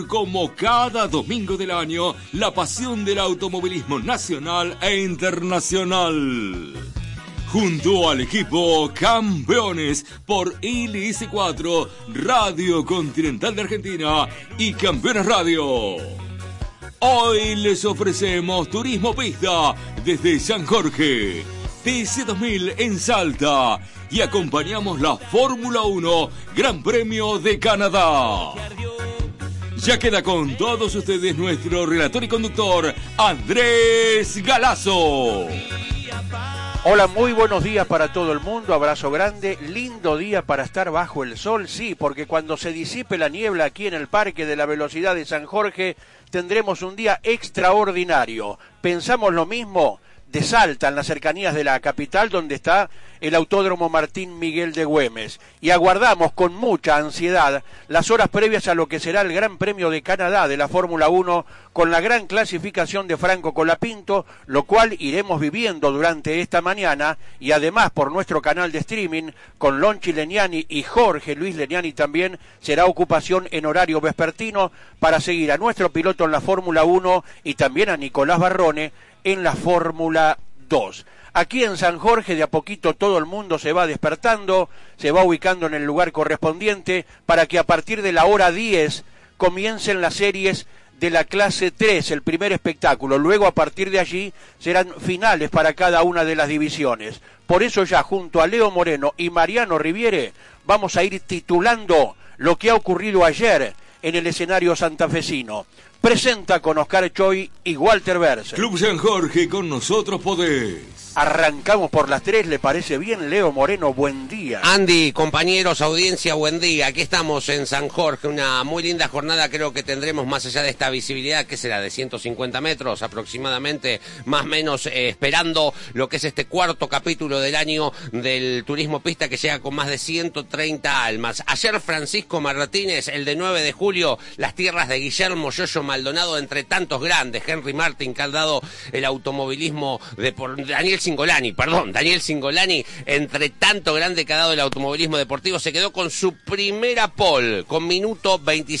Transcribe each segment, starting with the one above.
Como cada domingo del año, la pasión del automovilismo nacional e internacional. Junto al equipo Campeones por ILS4, Radio Continental de Argentina y Campeones Radio. Hoy les ofrecemos Turismo Pista desde San Jorge, TC2000 en Salta y acompañamos la Fórmula 1 Gran Premio de Canadá. Ya queda con todos ustedes nuestro relator y conductor, Andrés Galazo. Hola, muy buenos días para todo el mundo, abrazo grande, lindo día para estar bajo el sol, sí, porque cuando se disipe la niebla aquí en el Parque de la Velocidad de San Jorge, tendremos un día extraordinario. ¿Pensamos lo mismo? De Salta, en las cercanías de la capital, donde está el Autódromo Martín Miguel de Güemes. Y aguardamos con mucha ansiedad las horas previas a lo que será el Gran Premio de Canadá de la Fórmula 1, con la gran clasificación de Franco Colapinto, lo cual iremos viviendo durante esta mañana, y además por nuestro canal de streaming, con Lonchi Leniani y Jorge Luis Leniani también, será ocupación en horario vespertino para seguir a nuestro piloto en la Fórmula 1 y también a Nicolás Barrone en la Fórmula 2. Aquí en San Jorge de a poquito todo el mundo se va despertando, se va ubicando en el lugar correspondiente para que a partir de la hora 10 comiencen las series de la clase 3, el primer espectáculo. Luego a partir de allí serán finales para cada una de las divisiones. Por eso ya junto a Leo Moreno y Mariano Riviere vamos a ir titulando lo que ha ocurrido ayer en el escenario santafesino. Presenta con Oscar Choi y Walter Berser. Club San Jorge, con nosotros podés. Arrancamos por las 3, ¿le parece bien? Leo Moreno, buen día. Andy, compañeros, audiencia, buen día. Aquí estamos en San Jorge, una muy linda jornada creo que tendremos más allá de esta visibilidad, que será de 150 metros aproximadamente, más o menos esperando lo que es este cuarto capítulo del año del Turismo Pista, que llega con más de 130 almas. Ayer Francisco Martínez, el de 9 de julio, las tierras de Guillermo Yoyo Maldonado, entre tantos grandes, Henry Martin, que ha dado el automovilismo de Daniel Cingolani, entre tanto grande que ha dado el automovilismo deportivo, se quedó con su primera pole, con minuto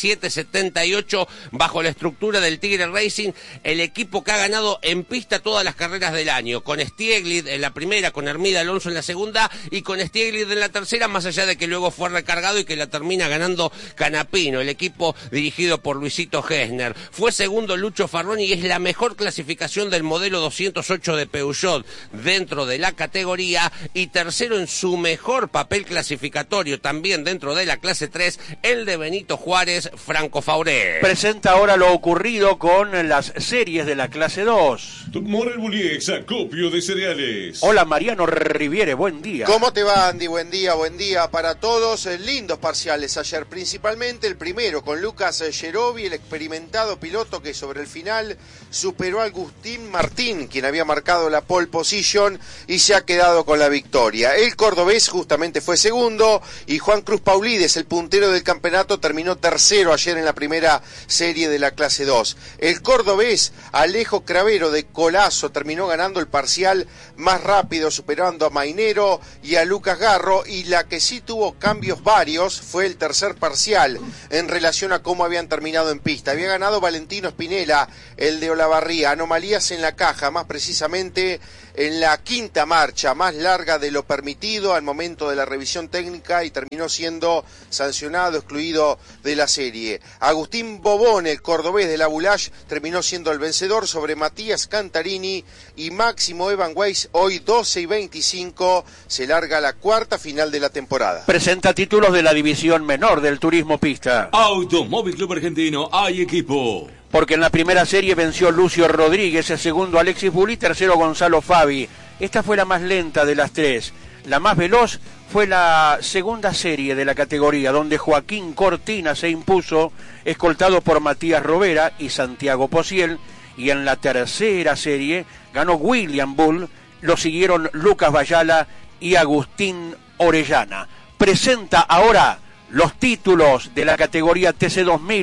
27.78, bajo la estructura del Tigre Racing, el equipo que ha ganado en pista todas las carreras del año, con Stieglitz en la primera, con Hermida Alonso en la segunda, y con Stieglitz en la tercera, más allá de que luego fue recargado y que la termina ganando Canapino, el equipo dirigido por Luisito Gessner. Fue segundo Lucho Farroni y es la mejor clasificación del modelo 208 de Peugeot dentro de la categoría, y tercero en su mejor papel clasificatorio también dentro de la clase 3, el de Benito Juárez, Franco Fauré. Presenta ahora lo ocurrido con las series de la clase 2. Morel Bullies, acopio de cereales. Hola, Mariano Riviere, buen día. ¿Cómo te va, Andy? Buen día para todos. Lindos parciales ayer, principalmente el primero con Lucas Gerovi, el experimentado piloto que sobre el final superó a Agustín Martín, quien había marcado la pole position y se ha quedado con la victoria. El cordobés justamente fue segundo y Juan Cruz Paulides, el puntero del campeonato, terminó tercero ayer en la primera serie de la clase 2. El cordobés Alejo Cravero de Colazo terminó ganando el parcial más rápido, superando a Mainero y a Lucas Garro, y la que sí tuvo cambios varios fue el tercer parcial en relación a cómo habían terminado en pista. Había ganado Valentino Spinella, el de Olavarría, anomalías en la caja, más precisamente en la quinta marcha, más larga de lo permitido al momento de la revisión técnica, y terminó siendo sancionado, excluido de la serie. Agustín Bobón, el cordobés de la Boulage, terminó siendo el vencedor sobre Matías Cantarini y Máximo Evan Weiss. Hoy 12:25 se larga la cuarta final de la temporada. Presenta títulos de la división menor del Turismo Pista. Automóvil Club Argentino, hay equipo. Porque en la primera serie venció Lucio Rodríguez, el segundo Alexis Bulli, tercero Gonzalo Fabi. Esta fue la más lenta de las tres. La más veloz fue la segunda serie de la categoría, donde Joaquín Cortina se impuso, escoltado por Matías Rovera y Santiago Pociel. Y en la tercera serie ganó William Bull, lo siguieron Lucas Bayala y Agustín Orellana. Presenta ahora los títulos de la categoría TC2000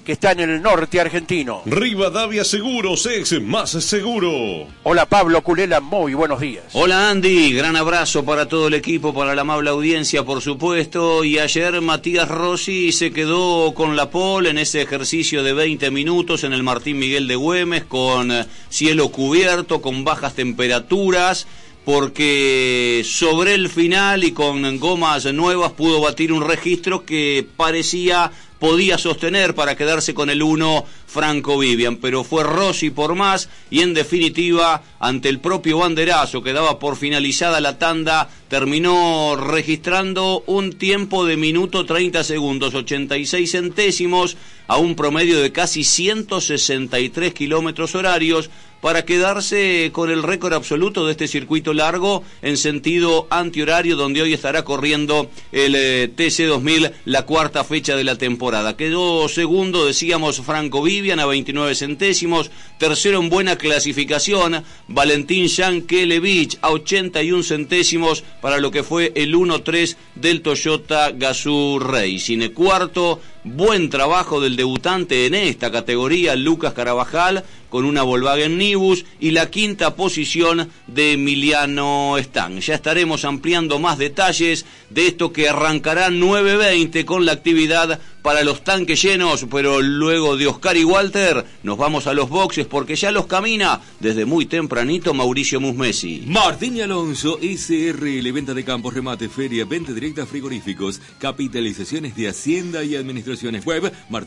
que está en el norte argentino. Rivadavia Seguros es más seguro. Hola Pablo Culela, muy buenos días. Hola Andy, gran abrazo para todo el equipo, para la amable audiencia por supuesto. Y ayer Matías Rossi se quedó con la pole en ese ejercicio de 20 minutos en el Martín Miguel de Güemes, con cielo cubierto, con bajas temperaturas, porque sobre el final y con gomas nuevas pudo batir un registro que podía sostener para quedarse con el 1 Franco Vivian, pero fue Rossi por más y en definitiva ante el propio banderazo que daba por finalizada la tanda terminó registrando un tiempo de minuto 30 segundos 86 centésimos a un promedio de casi 163 kilómetros horarios para quedarse con el récord absoluto de este circuito largo en sentido antihorario, donde hoy estará corriendo el TC2000, la cuarta fecha de la temporada. Quedó segundo, decíamos, Franco Vivian a 29 centésimos, tercero en buena clasificación, Valentín Yankelevich a 81 centésimos para lo que fue el 1-3 del Toyota Gazoo Racing. Cuarto, buen trabajo del debutante en esta categoría, Lucas Carabajal, con una Volkswagen Nibus, y la quinta posición de Emiliano Stang. Ya estaremos ampliando más detalles de esto que arrancará 9:20 con la actividad para los tanques llenos, pero luego de Oscar y Walter nos vamos a los boxes porque ya los camina desde muy tempranito Mauricio Musmesi. Martín y Alonso, SRL, venta de campos, remate, feria, venta directa, frigoríficos, capitalizaciones de Hacienda y administraciones. Web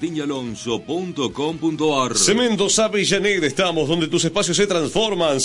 martinyalonso.com.ar. Cementos Avellaneda, estamos donde tus espacios se transforman.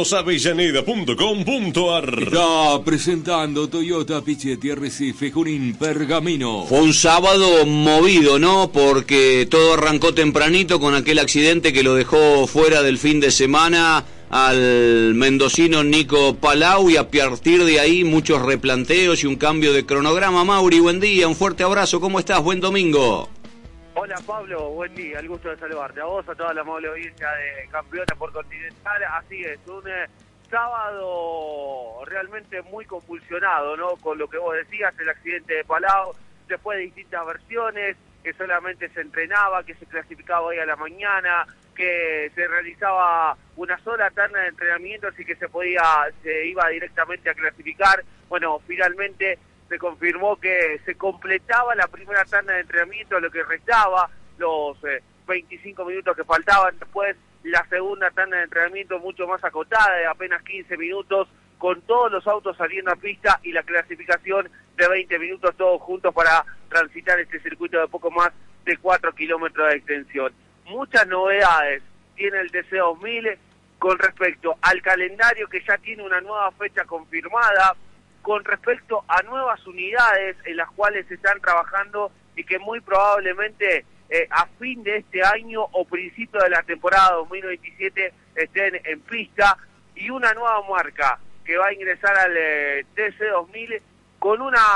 cementosavellaneda.com.ar. Está presentando Toyota Pichetti Arrecife Junín Pergamino. Fue un sábado movido, ¿no? Porque todo arrancó tempranito con aquel accidente que lo dejó fuera del fin de semana al mendocino Nico Palau, y a partir de ahí muchos replanteos y un cambio de cronograma. Mauri, buen día, un fuerte abrazo, ¿cómo estás? Buen domingo. Hola Pablo, buen día, el gusto de saludarte a vos, a toda la amable audiencia de Campeones por Continental. Así es, un sábado realmente muy convulsionado, ¿no? Con lo que vos decías, el accidente de Palau, después de distintas versiones, que solamente se entrenaba, que se clasificaba hoy a la mañana, que se realizaba una sola tanda de entrenamientos y que se iba directamente a clasificar. Bueno, finalmente se confirmó que se completaba la primera tanda de entrenamiento, lo que restaba, los 25 minutos que faltaban. Después la segunda tanda de entrenamiento mucho más acotada, de apenas 15 minutos, con todos los autos saliendo a pista y la clasificación de 20 minutos todos juntos para transitar este circuito de poco más de 4 kilómetros de extensión. Muchas novedades tiene el TC2000 con respecto al calendario, que ya tiene una nueva fecha confirmada, con respecto a nuevas unidades en las cuales se están trabajando y que muy probablemente a fin de este año o principio de la temporada 2027 estén en pista, y una nueva marca que va a ingresar al TC2000 con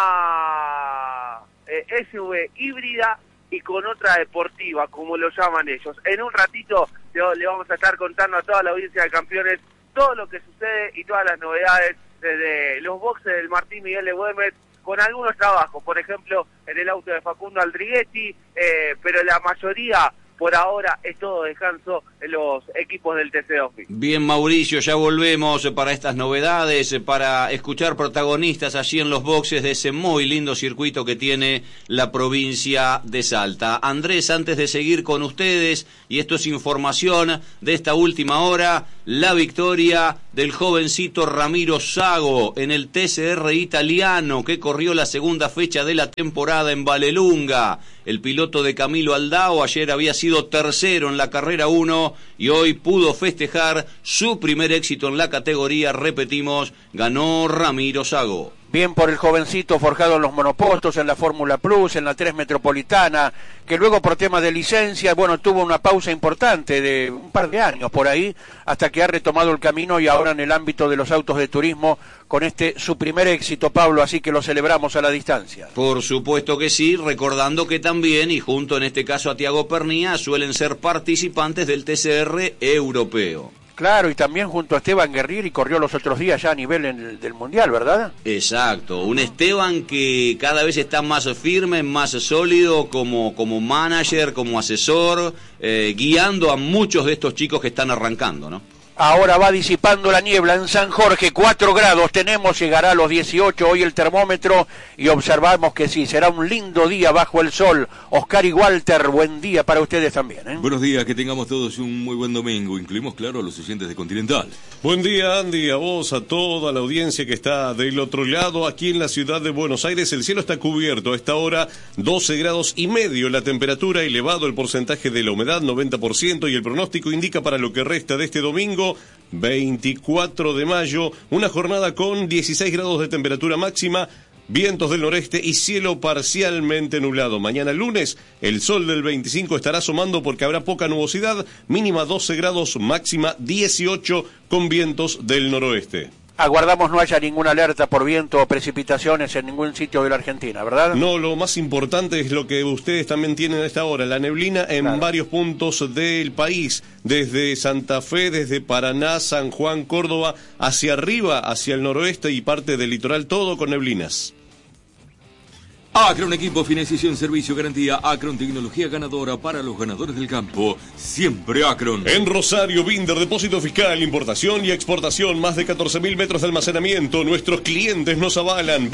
una SUV híbrida y con otra deportiva, como lo llaman ellos. En un ratito le vamos a estar contando a toda la audiencia de Campeones todo lo que sucede y todas las novedades desde los boxes del Martín Miguel de Güemes, con algunos trabajos, por ejemplo, en el auto de Facundo Aldriguetti, pero la mayoría, por ahora, es todo descanso en los equipos del TC2000. Bien, Mauricio, ya volvemos para estas novedades, para escuchar protagonistas allí en los boxes de ese muy lindo circuito que tiene la provincia de Salta. Andrés, antes de seguir con ustedes, y esto es información de esta última hora, la victoria del jovencito Ramiro Sago en el TCR italiano, que corrió la segunda fecha de la temporada en Valelunga. El piloto de Camilo Aldao ayer había sido tercero en la carrera 1 y hoy pudo festejar su primer éxito en la categoría. Repetimos, ganó Ramiro Sago. Bien por el jovencito forjado en los monopostos, en la Fórmula Plus, en la 3 Metropolitana, que luego por temas de licencia, bueno, tuvo una pausa importante de un par de años por ahí, hasta que ha retomado el camino y ahora en el ámbito de los autos de turismo con su primer éxito, Pablo, así que lo celebramos a la distancia. Por supuesto que sí, recordando que también, y junto en este caso a Tiago Pernía, suelen ser participantes del TCR europeo. Claro, y también junto a Esteban Guerrieri corrió los otros días ya a nivel del Mundial, ¿verdad? Exacto, un Esteban que cada vez está más firme, más sólido como manager, como asesor, guiando a muchos de estos chicos que están arrancando, ¿no? Ahora va disipando la niebla en San Jorge, 4 grados tenemos, llegará a los 18 hoy el termómetro y observamos que sí, será un lindo día bajo el sol. Oscar y Walter, buen día para ustedes también, ¿eh? Buenos días, que tengamos todos un muy buen domingo, incluimos claro a los oyentes de Continental. Buen día, Andy, a vos, a toda la audiencia que está del otro lado, aquí en la ciudad de Buenos Aires. El cielo está cubierto a esta hora, 12 grados y medio la temperatura, elevado el porcentaje de la humedad, 90%, y el pronóstico indica para lo que resta de este domingo, 24 de mayo, una jornada con 16 grados de temperatura máxima, vientos del noreste y cielo parcialmente nublado. Mañana lunes, el sol del 25 estará asomando porque habrá poca nubosidad, mínima 12 grados, máxima 18 con vientos del noroeste. Aguardamos no haya ninguna alerta por viento o precipitaciones en ningún sitio de la Argentina, ¿verdad? No, lo más importante es lo que ustedes también tienen a esta hora, la neblina en varios puntos del país, desde Santa Fe, desde Paraná, San Juan, Córdoba, hacia arriba, hacia el noroeste y parte del litoral, todo con neblinas. Acron Equipo, financiación, servicio, garantía. Acron, tecnología ganadora para los ganadores del campo. Siempre Acron. En Rosario, Binder, depósito fiscal, importación y exportación, más de 14.000 metros de almacenamiento. Nuestros clientes nos avalan.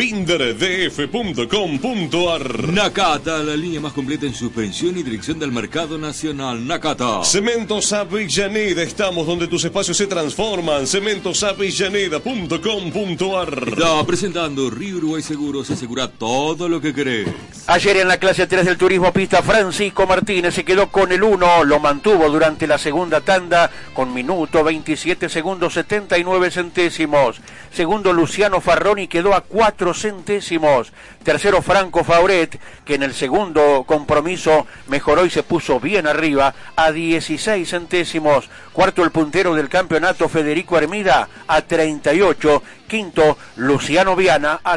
binderdf.com.ar. Nakata, la línea más completa en suspensión y dirección del mercado nacional. Nakata. Cementos Avellaneda, estamos donde tus espacios se transforman. cementosavellaneda.com.ar. Está presentando Río Uruguay Seguros, asegura todo lo que querés. Ayer en la clase 3 del turismo pista, Francisco Martínez se quedó con el 1, lo mantuvo durante la segunda tanda con minuto 27 segundos 79 centésimos. Segundo, Luciano Farroni quedó a 4 centésimos. Tercero, Franco Fauret, que en el segundo compromiso mejoró y se puso bien arriba a 16 centésimos. Cuarto, el puntero del campeonato, Federico Hermida, a 38. Quinto, Luciano Viana, a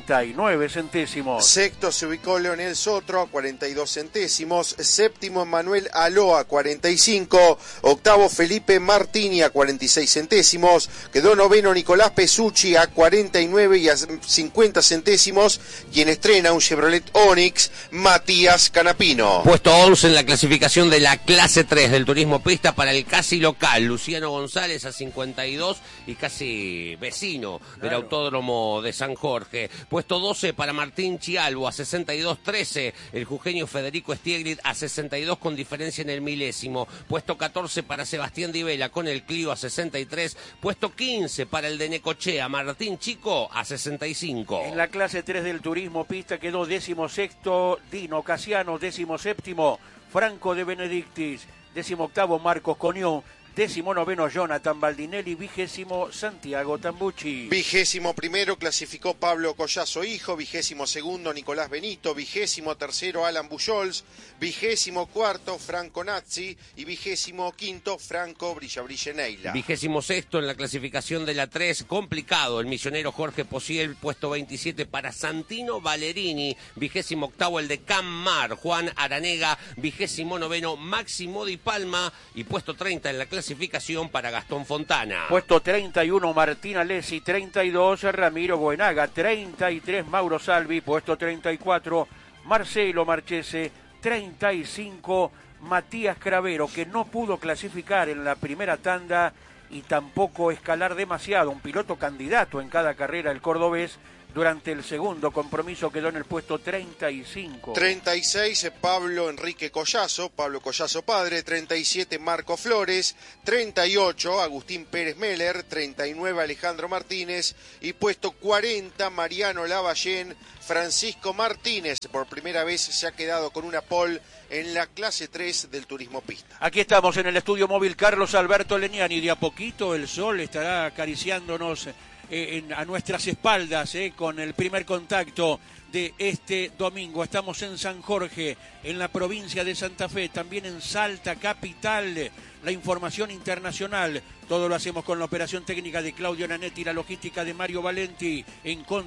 39 centésimos. Sexto se ubicó Leonel Sotro a 42 centésimos. Séptimo, Manuel Aloa, 45. Octavo, Felipe Martini a 46 centésimos. Quedó noveno Nicolás Pesucci a 49 y a 50 centésimos. Quien estrena un Chevrolet Onix, Matías Canapino. Puesto 11 en la clasificación de la clase 3 del turismo pista para el casi local, Luciano González a 52 y casi vecino del Autódromo de San Jorge. Puesto 12 para Martín Chialvo a 62-13, el jujeño Federico Stieglit a 62 con diferencia en el milésimo. Puesto 14 para Sebastián Di Vela con el Clio a 63. Puesto 15 para el de Necochea, Martín Chico a 65. En la clase 3 del turismo pista quedó 16º Dino Casiano, 17º Franco de Benedictis, 18º Marcos Conió, 19º Jonathan Baldinelli, 20º Santiago Tambucci. 21º clasificó Pablo Collazo Hijo, 22º Nicolás Benito, 23º Alan Bujols, 24º Franco Nazzi y 25º Franco Brilla Neila. 26º en la clasificación de la 3, complicado, el misionero Jorge Posiel, puesto 27 para Santino Valerini, 28º el de Cammar, Juan Aranega, 29º Máximo Di Palma y puesto 30 en la clasificación para Gastón Fontana. Puesto 31 Martín Alessi, 32 Ramiro Buenaga, 33 Mauro Salvi, puesto 34 Marcelo Marchese, 35 Matías Cravero, que no pudo clasificar en la primera tanda y tampoco escalar demasiado, un piloto candidato en cada carrera, el cordobés. Durante el segundo compromiso quedó en el puesto 35. 36, Pablo Enrique Collazo, Pablo Collazo padre. 37, Marco Flores. 38, Agustín Pérez Meller. 39, Alejandro Martínez. Y puesto 40, Mariano Lavallén. Francisco Martínez, por primera vez se ha quedado con una pole en la clase 3 del turismo pista. Aquí estamos en el estudio móvil Carlos Alberto Leniani. De a poquito el sol estará acariciándonos a nuestras espaldas, con el primer contacto de este domingo. Estamos en San Jorge, en la provincia de Santa Fe, también en Salta, capital. La información internacional, todo lo hacemos con la operación técnica de Claudio Nanetti, la logística de Mario Valenti, en contra